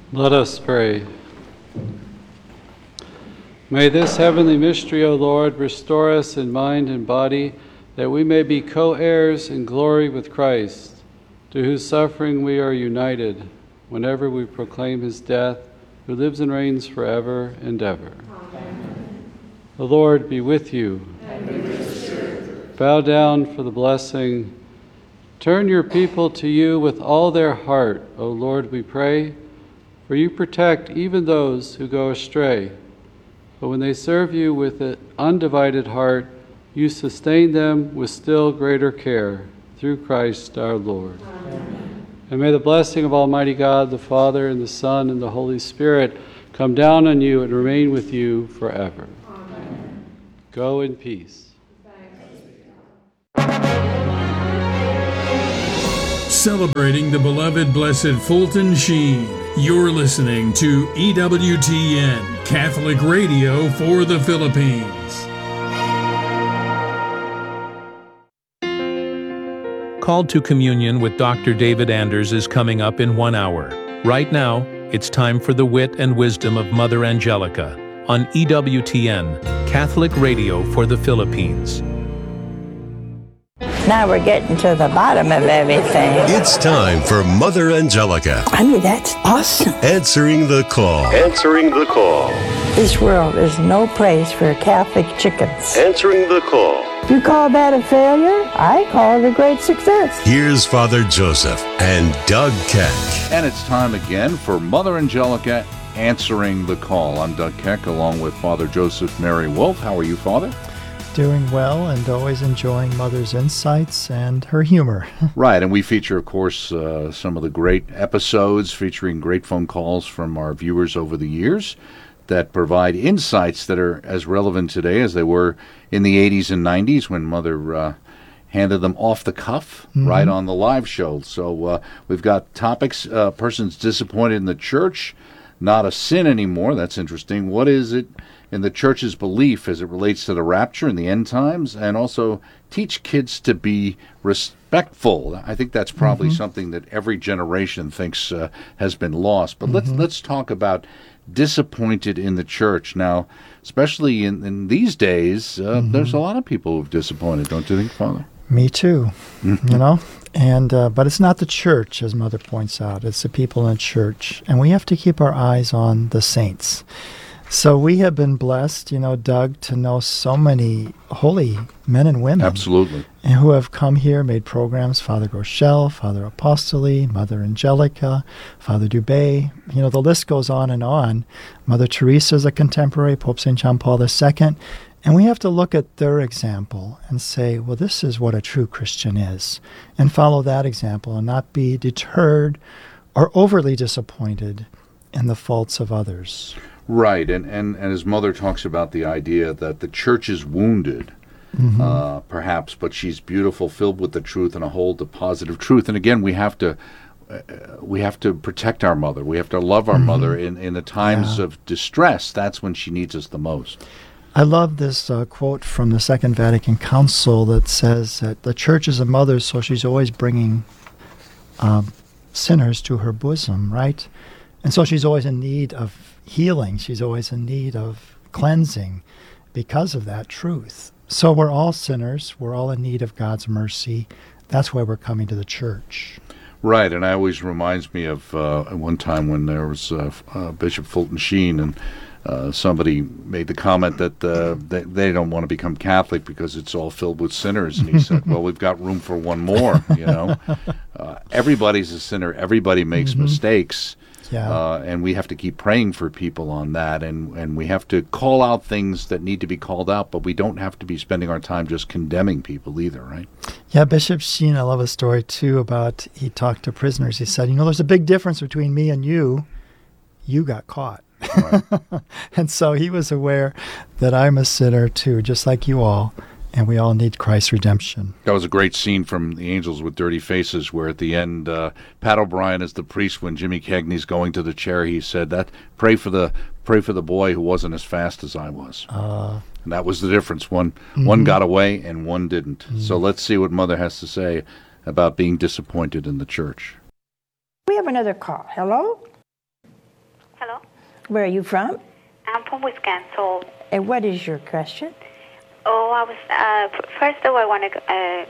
Let us pray. May this heavenly mystery, O Lord, restore us in mind and body, that we may be co-heirs in glory with Christ, to whose suffering we are united, whenever we proclaim his death, who lives and reigns forever and ever. Amen. The Lord be with you. And with your spirit. Bow down for the blessing. Turn your people to you with all their heart, O Lord, we pray, for you protect even those who go astray. But when they serve you with an undivided heart, you sustain them with still greater care, through Christ our Lord. Amen. And may the blessing of Almighty God, the Father, and the Son, and the Holy Spirit come down on you and remain with you forever. Amen. Go in peace. Celebrating the beloved Blessed Fulton Sheen, you're listening to EWTN, Catholic Radio for the Philippines. Called to Communion with Dr. David Anders is coming up in 1 hour. Right now, it's time for the wit and wisdom of Mother Angelica on EWTN, Catholic Radio for the Philippines. Now we're getting to the bottom of everything. It's time for Mother Angelica. I mean, that's awesome. Answering the call. Answering the call. This world is no place for Catholic chickens. Answering the call. You call that a failure? I call it a great success. Here's Father Joseph and Doug Keck. And it's time again for Mother Angelica Answering the Call. I'm Doug Keck along with Father Joseph Mary Wolf. How are you, Father? Doing well and always enjoying Mother's insights and her humor. Right, and we feature, of course, some of the great episodes featuring great phone calls from our viewers over the years that provide insights that are as relevant today as they were in the 80s and 90s when Mother handed them off the cuff right on the live show. So we've got topics, persons disappointed in the church, not a sin anymore. That's interesting. What is it in the church's belief as it relates to the rapture and the end times, and also teach kids to be respectful? I think that's probably something that every generation thinks has been lost. But let's talk about disappointed in the church. Now, especially in these days, there's a lot of people who've disappointed, don't you think, Father? Me too, you know? And but it's not the church, as Mother points out. It's the people in the church. And we have to keep our eyes on the saints. So we have been blessed, you know, Doug, to know so many holy men and women. Absolutely. And who have come here, made programs, Father Groeschel, Father Apostoli, Mother Angelica, Father Dubé. You know, the list goes on and on. Mother Teresa is a contemporary, Pope St. John Paul II. And we have to look at their example and say, well, this is what a true Christian is, and follow that example and not be deterred or overly disappointed in the faults of others. Right, and as Mother talks about the idea that the church is wounded, perhaps, but she's beautiful, filled with the truth, and a hold of positive truth. And again, we have to protect our mother. We have to love our mother in the times of distress. That's when she needs us the most. I love this quote from the Second Vatican Council that says that the church is a mother, so she's always bringing sinners to her bosom, right? And so she's always in need of healing. She's always in need of cleansing because of that truth. So we're all sinners. We're all in need of God's mercy. That's why we're coming to the church. Right, and it always reminds me of one time when there was Bishop Fulton Sheen, and somebody made the comment that they don't want to become Catholic because it's all filled with sinners. And he said, well, we've got room for one more, you know. Everybody's a sinner. Everybody makes mistakes. Yeah. And we have to keep praying for people on that, and we have to call out things that need to be called out, but we don't have to be spending our time just condemning people either, right? Yeah, Bishop Sheen, I love a story too about he talked to prisoners. He said, you know, there's a big difference between me and you. You got caught. Right. And so he was aware that I'm a sinner too, just like you all. And we all need Christ's redemption. That was a great scene from The Angels with Dirty Faces, where at the end, Pat O'Brien is the priest when Jimmy Cagney's going to the chair. He said that pray for the boy who wasn't as fast as I was. And that was the difference. One got away and one didn't. So let's see what Mother has to say about being disappointed in the church. We have another call. Hello? Where are you from? I'm from Wisconsin. And what is your question? Oh, I was, first of all, I want to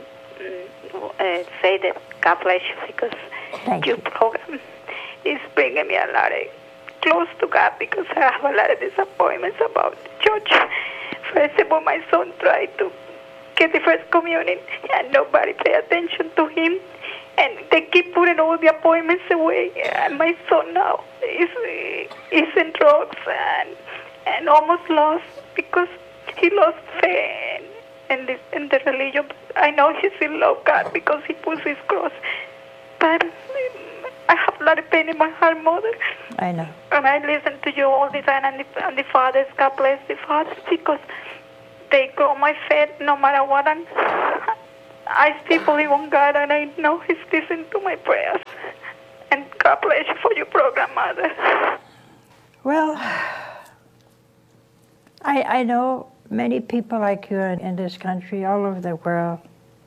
say that God bless you, because Thank your you. program is bringing me a lot close to God, because I have a lot of disappointments about church. First of all, my son tried to get the first communion, and nobody paid attention to him. And they keep putting all the appointments away. And my son now is in drugs and almost lost, because he lost faith in the religion. I know he still loves God because he puts his cross. But I have a lot of pain in my heart, Mother. I know. And I listen to you all the time, and the fathers, God bless the fathers, because they grow my faith no matter what. And I still believe on God, and I know He's listening to my prayers. And God bless you for your program, Mother. Well, I know many people like you in this country, all over the world,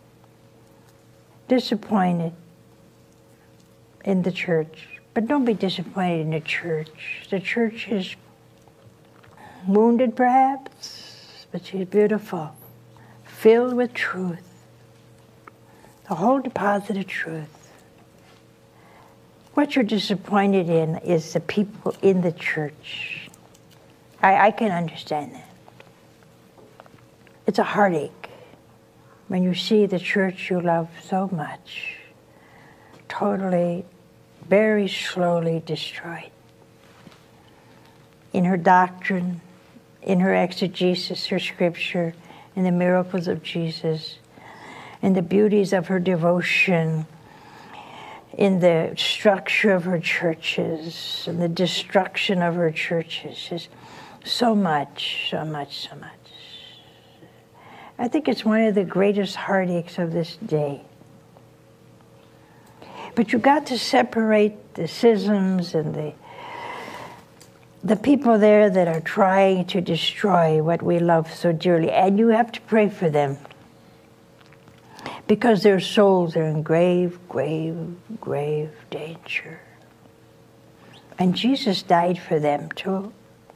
disappointed in the church. But don't be disappointed in the church. The church is wounded, perhaps, but she's beautiful, filled with truth. The whole deposit of truth. What you're disappointed in is the people in the church. I can understand that. It's a heartache when you see the church you love so much totally, very slowly destroyed. In her doctrine, in her exegesis, her scripture, in the miracles of Jesus, in the beauties of her devotion, in the structure of her churches, and the destruction of her churches. Just so much, so much, so much. I think it's one of the greatest heartaches of this day. But you've got to separate the schisms and the people there that are trying to destroy what we love so dearly. And you have to pray for them, because their souls are in grave, grave, grave danger. And Jesus died for them too.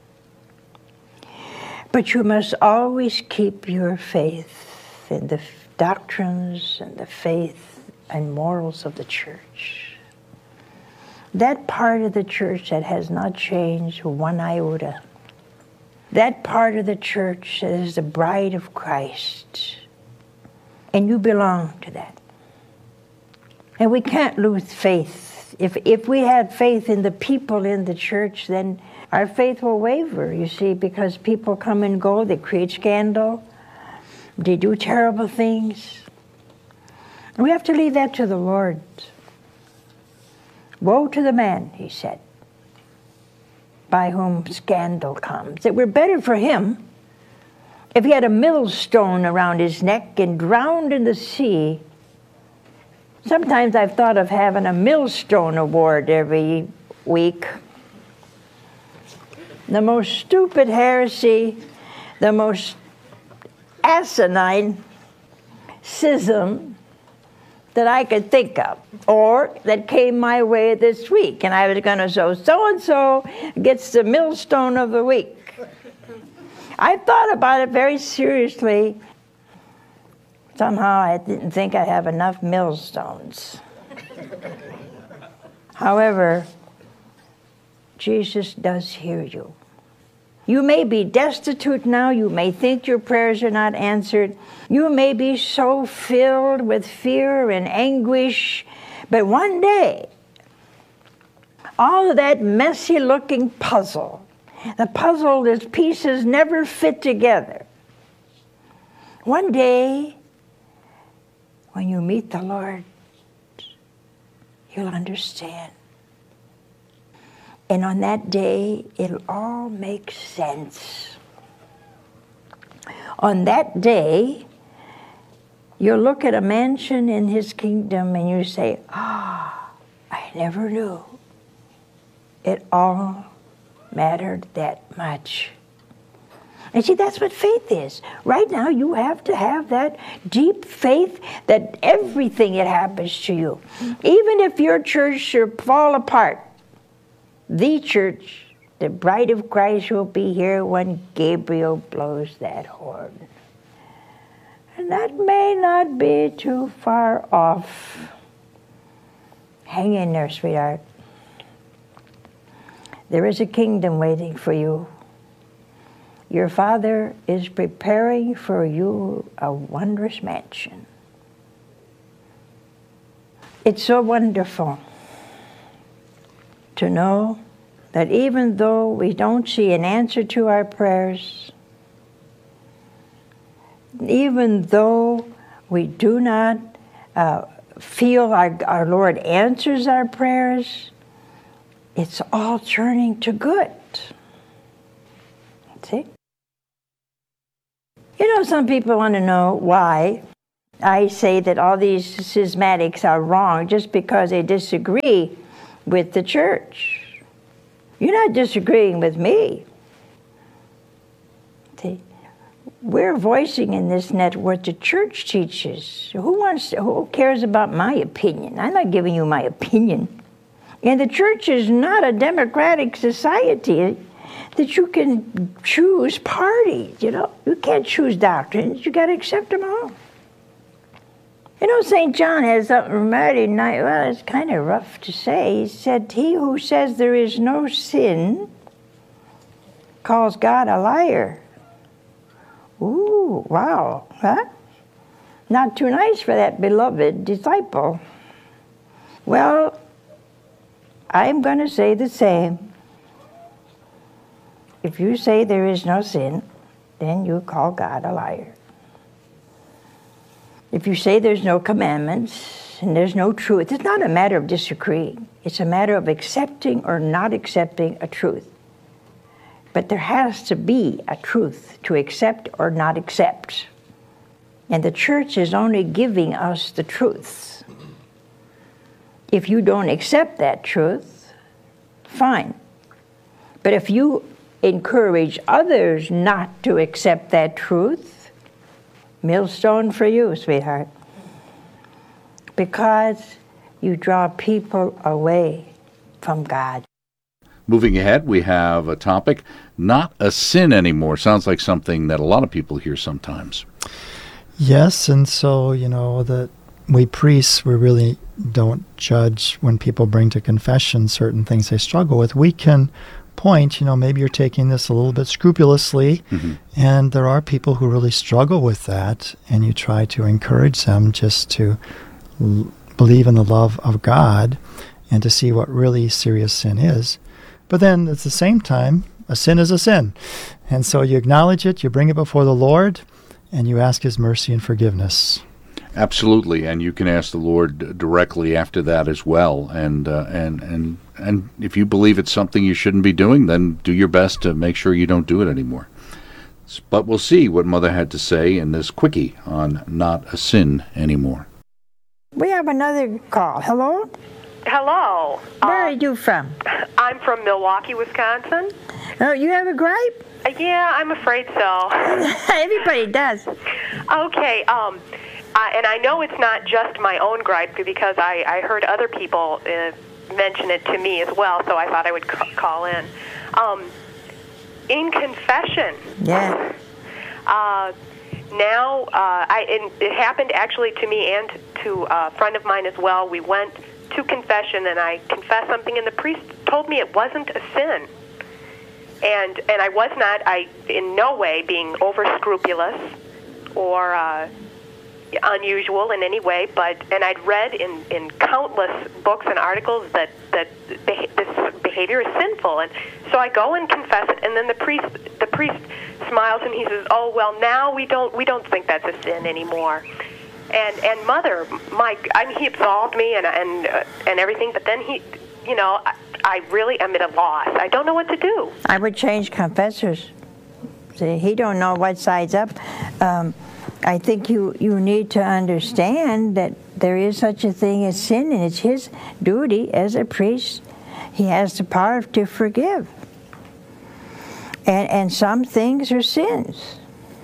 But you must always keep your faith in the doctrines and the faith and morals of the church. That part of the church that has not changed one iota. That part of the church that is the bride of Christ. And you belong to that. And we can't lose faith. If we had faith in the people in the church, then our faith will waver, you see, because people come and go, they create scandal, they do terrible things. We have to leave that to the Lord. Woe to the man, he said, by whom scandal comes. It were better for him if he had a millstone around his neck and drowned in the sea. Sometimes I've thought of having a millstone award every week. The most stupid heresy, the most asinine schism that I could think of, or that came my way this week. And I was going to say, so-and-so gets the millstone of the week. I thought about it very seriously. Somehow I didn't think I have enough millstones. However, Jesus does hear you. You may be destitute now. You may think your prayers are not answered. You may be so filled with fear and anguish. But one day, all of that messy-looking puzzle, the puzzle, those pieces never fit together. One day, when you meet the Lord, you'll understand. And on that day, it'll all make sense. On that day, you'll look at a mansion in His kingdom and you say, I never knew it all mattered that much. And see, that's what faith is. Right now, you have to have that deep faith that everything that happens to you, even if your church should fall apart, the church The bride of Christ will be here when Gabriel blows that horn. And that may not be too far off. Hang in there, sweetheart. There is a kingdom waiting for you. Your Father is preparing for you a wondrous mansion. It's so wonderful to know that even though we don't see an answer to our prayers, even though we do not feel our Lord answers our prayers, it's all turning to good. See? You know, some people want to know why I say that all these schismatics are wrong just because they disagree with the church. You're not disagreeing with me. See? We're voicing in this net what the church teaches. Who cares about my opinion? I'm not giving you my opinion. And the church is not a democratic society that you can choose parties, you know. You can't choose doctrines. You got to accept them all. You know, St. John has something mighty nice. Well, it's kind of rough to say. He said, he who says there is no sin calls God a liar. Ooh, wow, huh? Not too nice for that beloved disciple. Well, I'm going to say the same. If you say there is no sin, then you call God a liar. If you say there's no commandments and there's no truth, it's not a matter of disagreeing. It's a matter of accepting or not accepting a truth. But there has to be a truth to accept or not accept. And the church is only giving us the truths. If you don't accept that truth, fine. But if you encourage others not to accept that truth, millstone for you, sweetheart. Because you draw people away from God. Moving ahead, we have a topic, not a sin anymore. Sounds like something that a lot of people hear sometimes. Yes, and so, you know, that we priests, we really don't judge when people bring to confession certain things they struggle with. We can point, you know, maybe you're taking this a little bit scrupulously, and there are people who really struggle with that, and you try to encourage them just to believe in the love of God and to see what really serious sin is. But then at the same time, a sin is a sin. And so you acknowledge it, you bring it before the Lord, and you ask His mercy and forgiveness. Absolutely, and you can ask the Lord directly after that as well. And if you believe it's something you shouldn't be doing, then do your best to make sure you don't do it anymore. But we'll see what Mother had to say in this quickie on not a sin anymore. We have another call. Hello? Hello. Where are you from? I'm from Milwaukee, Wisconsin. Oh, you have a gripe? Yeah, I'm afraid so. Everybody does. Okay, and I know it's not just my own gripe because I heard other people mention it to me as well, so I thought I would call in. In confession. Yeah. Now, it happened actually to me and to a friend of mine as well. We went to confession, and I confessed something, and the priest told me it wasn't a sin. And I was not, in no way being over-scrupulous or unusual in any way, and I'd read in countless books and articles that this behavior is sinful, and so I go and confess it, and then the priest smiles and he says, "Oh well, now we don't think that's a sin anymore." And Mother, he absolved me and everything, but then he, you know, I really am at a loss. I don't know what to do. I would change confessors. See, he don't know what side's up. I think you need to understand that there is such a thing as sin, and it's his duty as a priest. He has the power to forgive. And some things are sins.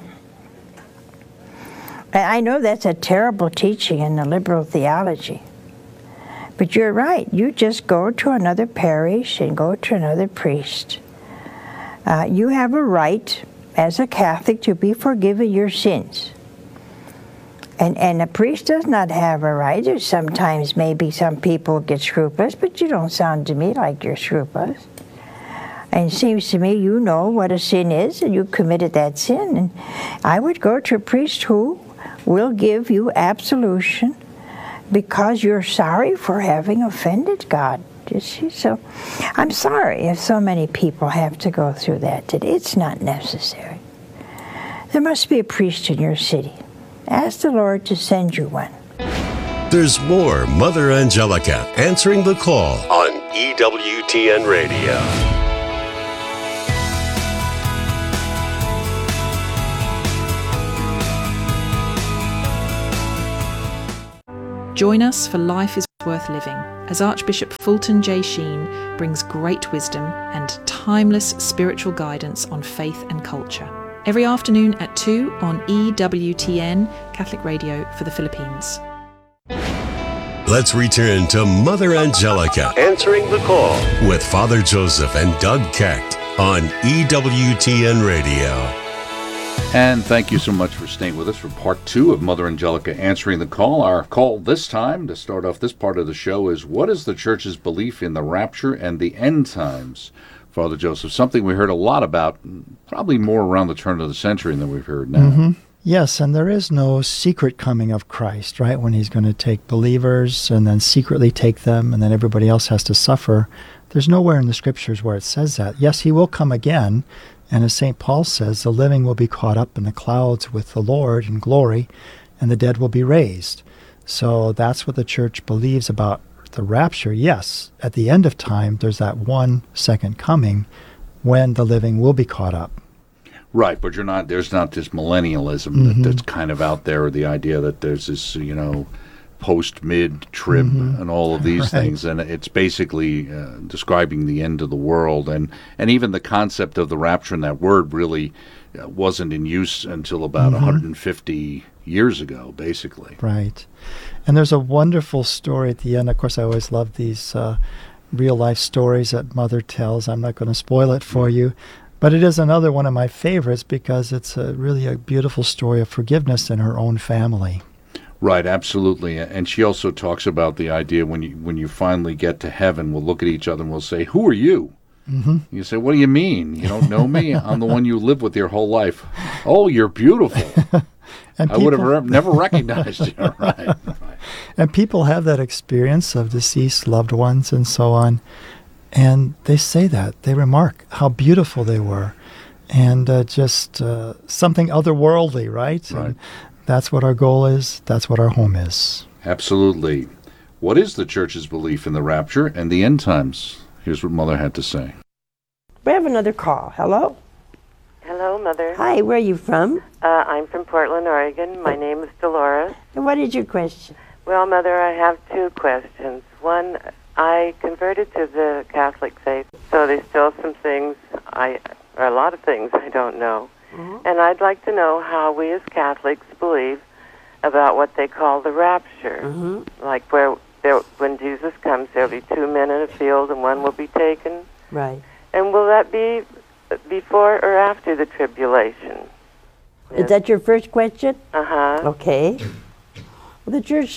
I know that's a terrible teaching in the liberal theology. But you're right. You just go to another parish and go to another priest You have a right as a Catholic to be forgiven your sins. And a priest does not have a right. There's sometimes maybe some people get scrupulous, but you don't sound to me like you're scrupulous. And it seems to me you know what a sin is, and you committed that sin. And I would go to a priest who will give you absolution because you're sorry for having offended God. You see? So I'm sorry if so many people have to go through that today. It's not necessary. There must be a priest in your city. Ask the Lord to send you one. There's more Mother Angelica answering the call on EWTN Radio. Join us for Life is Worth Living as Archbishop Fulton J. Sheen brings great wisdom and timeless spiritual guidance on faith and culture. Every afternoon at 2 on EWTN, Catholic Radio for the Philippines. Let's return to Mother Angelica answering the call with Father Joseph and Doug Keck on EWTN Radio. And thank you so much for staying with us for part 2 of Mother Angelica answering the call. Our call this time, to start off this part of the show, is what is the Church's belief in the rapture and the end times? Father Joseph, something we heard a lot about, probably more around the turn of the century than we've heard now. Mm-hmm. Yes, and there is no secret coming of Christ, right? When he's going to take believers and then secretly take them, and then everybody else has to suffer. There's nowhere in the Scriptures where it says that. Yes, he will come again, and as St. Paul says, the living will be caught up in the clouds with the Lord in glory, and the dead will be raised. So that's what the Church believes about the rapture. Yes, at the end of time, there's that one second coming when the living will be caught up. Right, but there's not this millennialism that's kind of out there, or the idea that there's this, post-mid-trib and all of these things, and it's basically describing the end of the world, and even the concept of the rapture and that word really wasn't in use until about 150 years ago, basically. Right. And there's a wonderful story at the end. Of course, I always love these real-life stories that Mother tells. I'm not going to spoil it for you. But it is another one of my favorites because it's really a beautiful story of forgiveness in her own family. Right, absolutely. And she also talks about the idea when you finally get to heaven, we'll look at each other and we'll say, "Who are you?" You say, "What do you mean? You don't know me? I'm the one you live with your whole life." "Oh, you're beautiful." And I would have never recognized you. Right. And people have that experience of deceased loved ones and so on. And they say that. They remark how beautiful they were. And just something otherworldly, right? Right. And that's what our goal is. That's what our home is. Absolutely. What is the Church's belief in the rapture and the end times? Here's what Mother had to say. We have another call. Hello? Hello, Mother. Hi, where are you from? I'm from Portland, Oregon. My name is Dolores. And what is your question? Well, Mother, I have 2 questions. One, I converted to the Catholic faith, so there's still some things, or a lot of things I don't know. And I'd like to know how we as Catholics believe about what they call the rapture. Like when Jesus comes, there'll be 2 men in a field and one will be taken. Right. And will that be before or after the tribulation? Is that your first question? Okay. Well, the Church,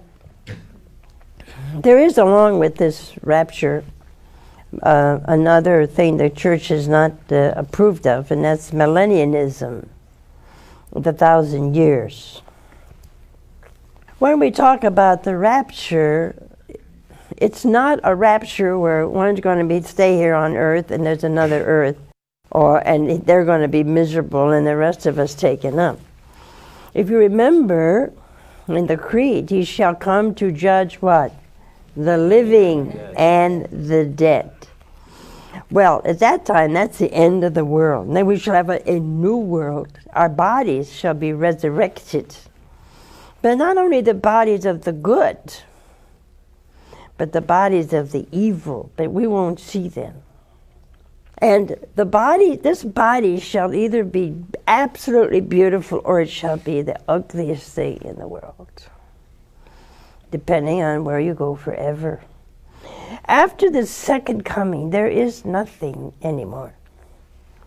there is, along with this rapture, another thing the Church has not approved of, and that's millennialism, the 1,000 years. When we talk about the rapture, it's not a rapture where one's going to stay here on earth and there's another earth, and they're going to be miserable and the rest of us taken up. If you remember in the Creed, he shall come to judge what? The living and the dead. Well, at that time, that's the end of the world. And then we shall have a new world. Our bodies shall be resurrected. But not only the bodies of the good, but the bodies of the evil, but we won't see them. And this body shall either be absolutely beautiful or it shall be the ugliest thing in the world, depending on where you go forever. After the second coming, there is nothing anymore.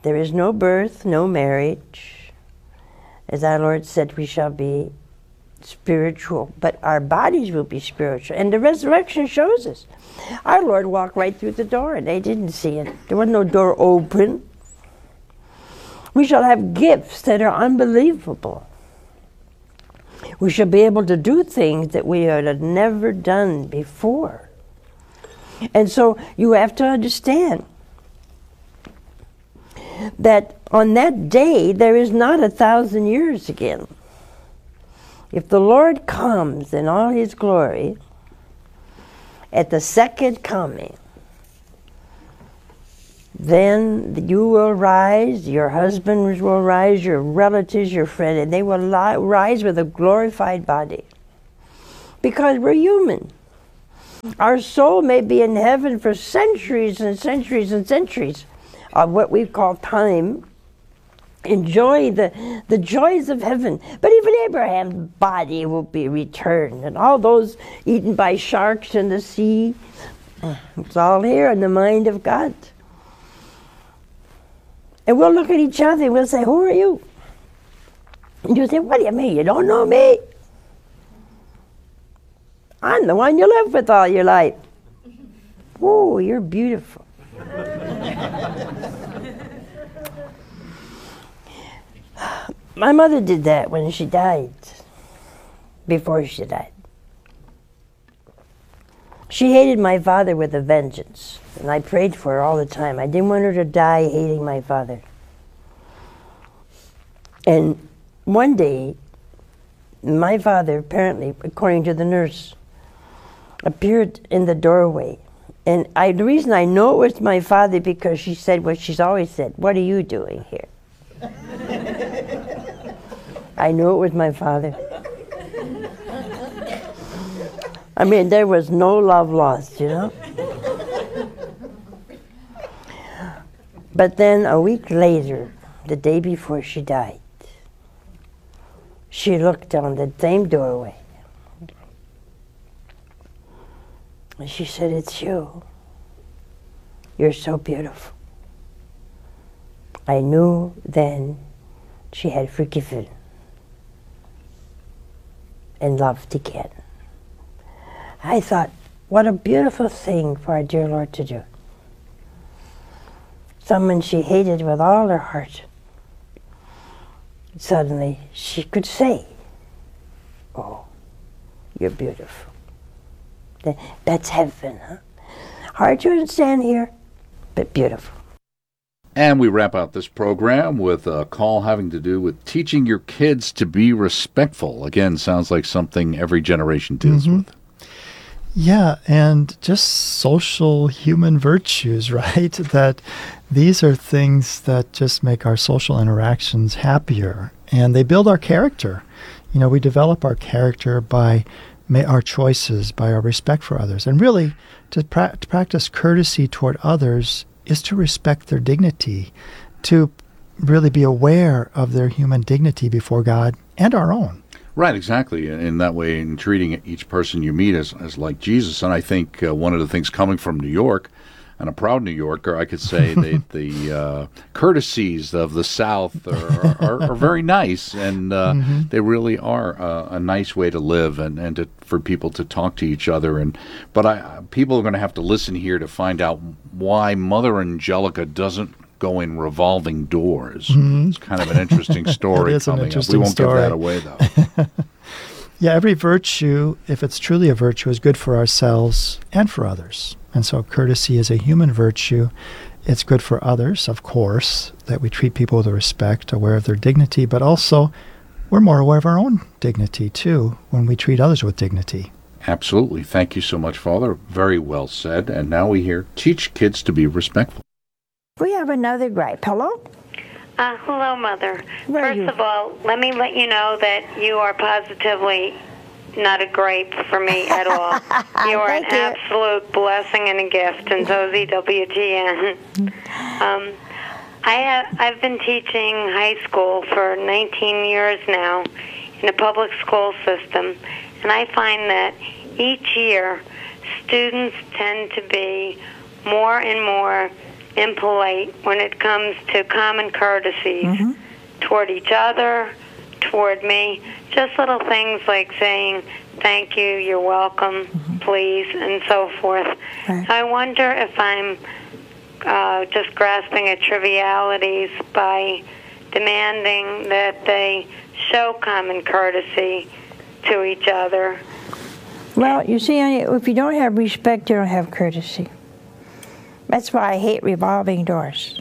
There is no birth, no marriage. As our Lord said, we shall be spiritual, but our bodies will be spiritual. And the resurrection shows us. Our Lord walked right through the door, and they didn't see it. There was no door open. We shall have gifts that are unbelievable. We shall be able to do things that we had never done before. And so you have to understand that on that day, there is not 1,000 years again. If the Lord comes in all his glory at the second coming, then you will rise, your husbands will rise, your relatives, your friends, and they will rise with a glorified body. Because we're human. Our soul may be in heaven for centuries and centuries and centuries of what we call time. Enjoy the joys of heaven. But even Abraham's body will be returned, and all those eaten by sharks in the sea, it's all here in the mind of God. And we'll look at each other and we'll say, who are you? And you'll say, what do you mean? You don't know me? I'm the one you lived with all your life. Oh, you're beautiful. My mother did that when she died, before she died. She hated my father with a vengeance, and I prayed for her all the time. I didn't want her to die hating my father. And one day, my father, apparently, according to the nurse, appeared in the doorway. And the reason I know it was my father, because she said what she's always said, what are you doing here? I knew it was my father. I mean, there was no love lost, you know? But then a week later, the day before she died, she looked on the same doorway. And she said, it's you. You're so beautiful. I knew then she had forgiven and loved again. I thought, what a beautiful thing for our dear Lord to do. Someone she hated with all her heart, suddenly she could say, oh, you're beautiful. That's heaven, huh? Hard to understand here, but beautiful. And we wrap out this program with a call having to do with teaching your kids to be respectful. Again, sounds like something every generation deals with. Yeah, and just social human virtues, right? That these are things that just make our social interactions happier, and they build our character. You know, we develop our character by our choices, by our respect for others. And really, to practice courtesy toward others is to respect their dignity, to really be aware of their human dignity before God and our own. Right, exactly. In that way, in treating each person you meet as like Jesus. And I think one of the things coming from New York, and a proud New Yorker, I could say the courtesies of the South are very nice, and they really are a nice way to live and for people to talk to each other. But people are going to have to listen here to find out why Mother Angelica doesn't go in revolving doors. It's kind of an interesting story coming up. We won't give that away, though. Yeah, every virtue, if it's truly a virtue, is good for ourselves and for others. And so courtesy is a human virtue. It's good for others, of course, that we treat people with respect, aware of their dignity, but also we're more aware of our own dignity, too, when we treat others with dignity. Absolutely. Thank you so much, Father. Very well said. And now we hear, teach kids to be respectful. We have another gripe. Hello? Hello, Mother. First of all, let me let you know that you are positively not a gripe for me at all. You are an absolute blessing and a gift, and so is EWTN. I've been teaching high school for 19 years now in a public school system, and I find that each year students tend to be more and more impolite when it comes to common courtesies toward each other, toward me. Just little things like saying, thank you, you're welcome, please, and so forth. Right. I wonder if I'm just grasping at trivialities by demanding that they show common courtesy to each other. Well, you see, if you don't have respect, you don't have courtesy. That's why I hate revolving doors.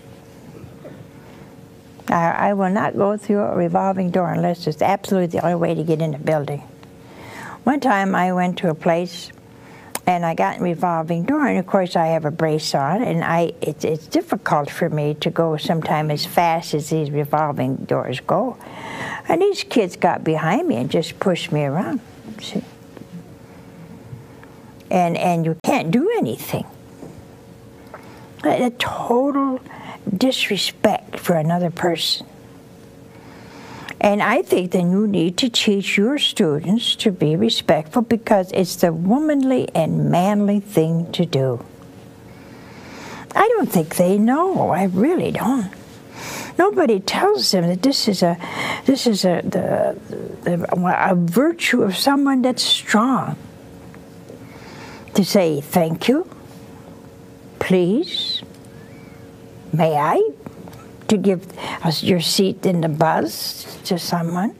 I will not go through a revolving door unless it's absolutely the only way to get in the building. One time I went to a place and I got in a revolving door, and of course I have a brace on, and it's difficult for me to go sometimes as fast as these revolving doors go. And these kids got behind me and just pushed me around, see? And you can't do anything. A total disrespect for another person. And I think then you need to teach your students to be respectful, because it's the womanly and manly thing to do. I don't think they know. I really don't. Nobody tells them that this is a virtue of someone that's strong. To say thank you, please, may I, to give us your seat in the bus to someone.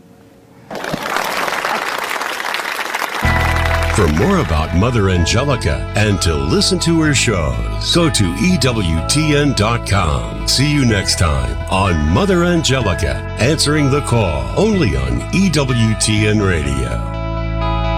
For more about Mother Angelica and to listen to her shows, go to EWTN.com. See you next time on Mother Angelica, Answering the Call, only on EWTN Radio.